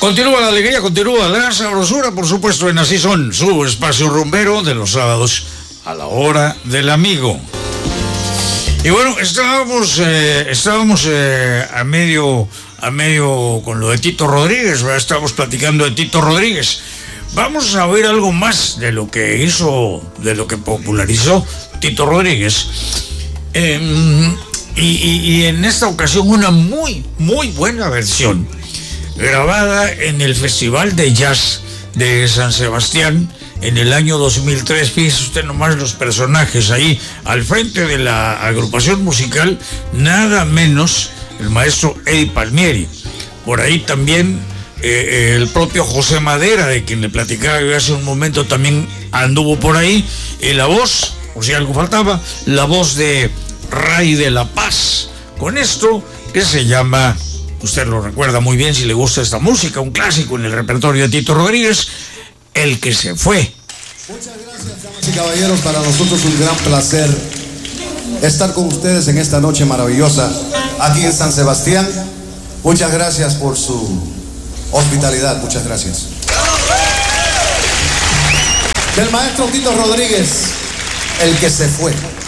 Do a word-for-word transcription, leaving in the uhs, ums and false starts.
Continúa la alegría, continúa la sabrosura, por supuesto, en Así Son, su espacio rumbero de los sábados a la hora del amigo. Y bueno, estábamos, eh, estábamos eh, a medio, a medio con lo de Tito Rodríguez, ¿verdad? Estábamos platicando de Tito Rodríguez. Vamos a ver algo más de lo que hizo, de lo que popularizó Tito Rodríguez. Eh, y, y, y en esta ocasión una muy, muy buena versión, grabada en el Festival de Jazz de San Sebastián en el año dos mil tres. Fíjese usted nomás los personajes ahí al frente de la agrupación musical, nada menos el maestro Eddie Palmieri. Por ahí también eh, el propio José Madera, de quien le platicaba yo hace un momento, también anduvo por ahí. Y la voz, o si algo faltaba, la voz de Ray de la Paz, con esto que se llama, usted lo recuerda muy bien si le gusta esta música, un clásico en el repertorio de Tito Rodríguez, El que se fue. Muchas gracias, damas y caballeros, para nosotros un gran placer estar con ustedes en esta noche maravillosa aquí en San Sebastián. Muchas gracias por su hospitalidad, muchas gracias. Del maestro Tito Rodríguez, El que se fue.